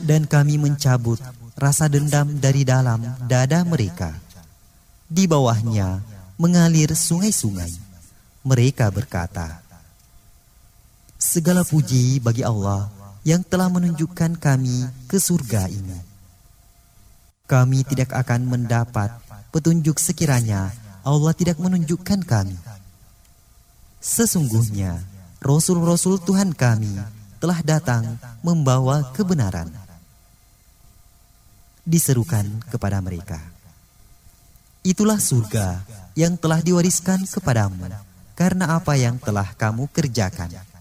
Dan kami mencabut rasa dendam dari dalam dada mereka. Di bawahnya mengalir sungai-sungai. Mereka berkata, segala puji bagi Allah yang telah menunjukkan kami ke surga ini. Kami tidak akan mendapat petunjuk sekiranya Allah tidak menunjukkan kami. Sesungguhnya Rasul-Rasul Tuhan kami telah datang membawa kebenaran. Diserukan kepada mereka, itulah surga yang telah diwariskan kepadamu karena apa yang telah kamu kerjakan.